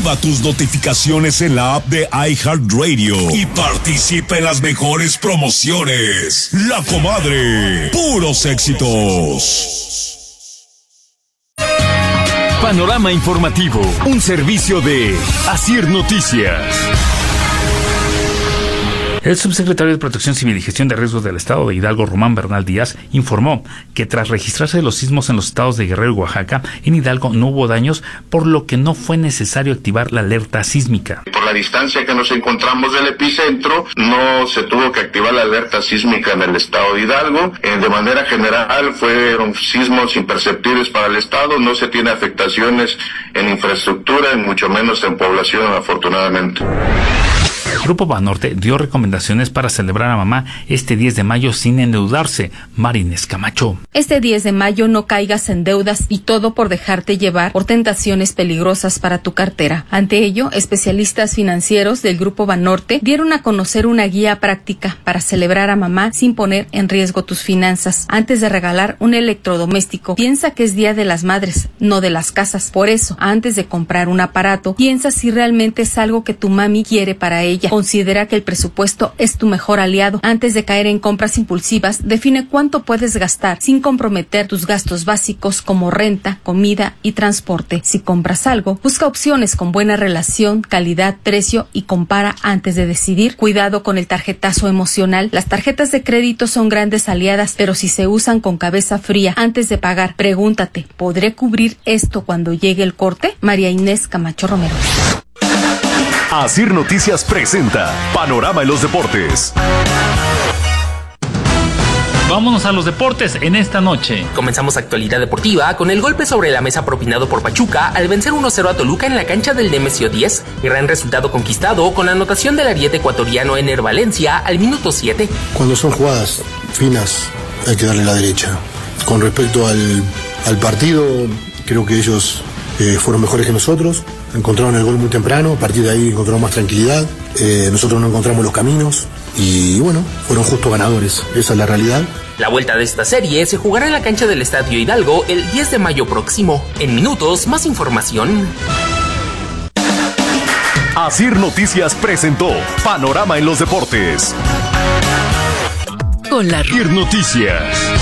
Activa tus notificaciones en la app de iHeartRadio y participa en las mejores promociones. La Comadre, puros éxitos. Panorama informativo, un servicio de Asir Noticias. El subsecretario de Protección Civil y Gestión de Riesgos del Estado de Hidalgo, Román Bernal Díaz, informó que tras registrarse los sismos en los estados de Guerrero y Oaxaca, en Hidalgo no hubo daños, por lo que no fue necesario activar la alerta sísmica. Por la distancia que nos encontramos del epicentro, no se tuvo que activar la alerta sísmica en el estado de Hidalgo. De manera general, fueron sismos imperceptibles para el estado, no se tiene afectaciones en infraestructura, y mucho menos en población, afortunadamente. El Grupo Banorte dio recomendaciones para celebrar a mamá este 10 de mayo sin endeudarse. Marines Camacho. Este 10 de mayo no caigas en deudas y todo por dejarte llevar por tentaciones peligrosas para tu cartera. Ante ello, especialistas financieros del Grupo Banorte dieron a conocer una guía práctica para celebrar a mamá sin poner en riesgo tus finanzas. Antes de regalar un electrodoméstico, piensa que es Día de las Madres, no de las casas. Por eso, antes de comprar un aparato, piensa si realmente es algo que tu mami quiere para ella. Considera que el presupuesto es tu mejor aliado. Antes de caer en compras impulsivas, define cuánto puedes gastar sin comprometer tus gastos básicos como renta, comida y transporte. Si compras algo, busca opciones con buena relación, calidad, precio y compara antes de decidir. Cuidado con el tarjetazo emocional. Las tarjetas de crédito son grandes aliadas, pero si se usan con cabeza fría antes de pagar, pregúntate, ¿podré cubrir esto cuando llegue el corte? María Inés Camacho Romero. Asir Noticias presenta Panorama en los Deportes. Vámonos a los deportes en esta noche. Comenzamos actualidad deportiva con el golpe sobre la mesa propinado por Pachuca al vencer 1-0 a Toluca en la cancha del Nemesio 10. Gran resultado conquistado con la anotación del ariete ecuatoriano Ener Valencia al minuto 7. Cuando son jugadas finas hay que darle la derecha. Con respecto al partido, creo que ellos fueron mejores que nosotros. Encontraron el gol muy temprano, a partir de ahí encontraron más tranquilidad. Nosotros no encontramos los caminos y bueno, fueron justos ganadores. Esa es la realidad. La vuelta de esta serie se jugará en la cancha del Estadio Hidalgo el 10 de mayo próximo. En minutos, más información. Asir Noticias presentó Panorama en los Deportes. Con la Asir Noticias.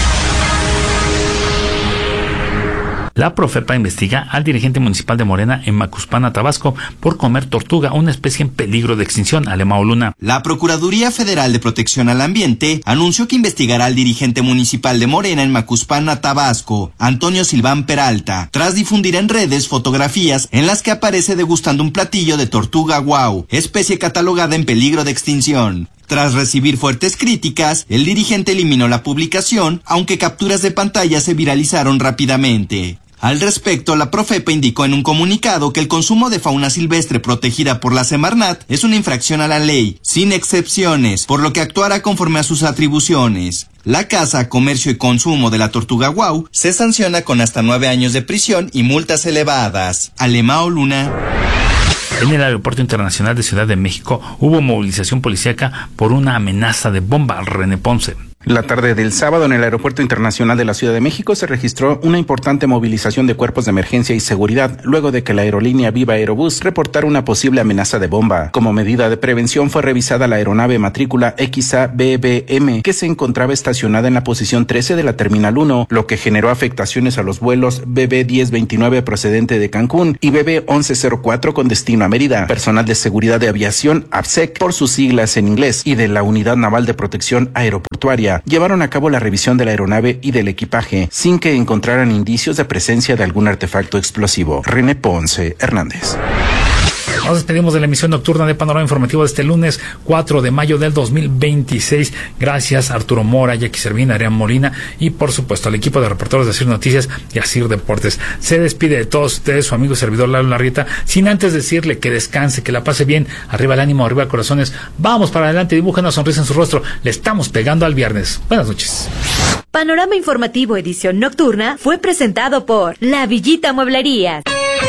La Profepa investiga al dirigente municipal de Morena en Macuspana, Tabasco, por comer tortuga, una especie en peligro de extinción. Alemao Luna. La Procuraduría Federal de Protección al Ambiente anunció que investigará al dirigente municipal de Morena en Macuspana, Tabasco, Antonio Silván Peralta, tras difundir en redes fotografías en las que aparece degustando un platillo de tortuga guau, especie catalogada en peligro de extinción. Tras recibir fuertes críticas, el dirigente eliminó la publicación, aunque capturas de pantalla se viralizaron rápidamente. Al respecto, la Profepa indicó en un comunicado que el consumo de fauna silvestre protegida por la Semarnat es una infracción a la ley, sin excepciones, por lo que actuará conforme a sus atribuciones. La caza, comercio y consumo de la tortuga guau se sanciona con hasta 9 años de prisión y multas elevadas. Alemao Luna. En el Aeropuerto Internacional de Ciudad de México hubo movilización policíaca por una amenaza de bomba. René Ponce. La tarde del sábado en el Aeropuerto Internacional de la Ciudad de México se registró una importante movilización de cuerpos de emergencia y seguridad luego de que la aerolínea Viva Aerobús reportara una posible amenaza de bomba. Como medida de prevención fue revisada la aeronave matrícula XA-BBM que se encontraba estacionada en la posición 13 de la Terminal 1, lo que generó afectaciones a los vuelos BB1029 procedente de Cancún y BB1104 con destino a Mérida. Personal de seguridad de aviación, ABSEC por sus siglas en inglés, y de la Unidad Naval de Protección Aeroportuaria llevaron a cabo la revisión de la aeronave y del equipaje sin que encontraran indicios de presencia de algún artefacto explosivo. René Ponce Hernández. Nos despedimos de la emisión nocturna de Panorama Informativo de este lunes 4 de mayo del 2026. Gracias a Arturo Mora, Jackie Servín, Adrián Molina y por supuesto al equipo de reporteros de Asir Noticias y Asir Deportes. Se despide de todos ustedes su amigo y servidor Lalo Larrieta, sin antes decirle que descanse, que la pase bien, arriba el ánimo, arriba el corazones. Vamos para adelante, dibuja una sonrisa en su rostro. Le estamos pegando al viernes. Buenas noches. Panorama Informativo edición nocturna fue presentado por La Villita Mueblerías.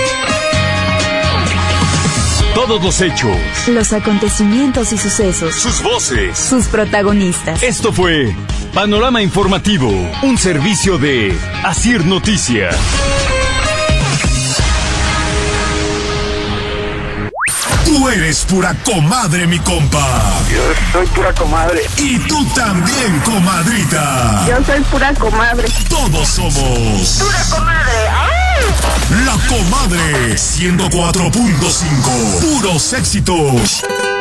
Todos los hechos, los acontecimientos y sucesos, sus voces, sus protagonistas. Esto fue Panorama Informativo, un servicio de Asir Noticias. Tú eres pura comadre, mi compa. Yo soy pura comadre. Y tú también, comadrita. Yo soy pura comadre. Todos somos pura comadre. ¡Ay! La Comadre 104.5. Puros éxitos.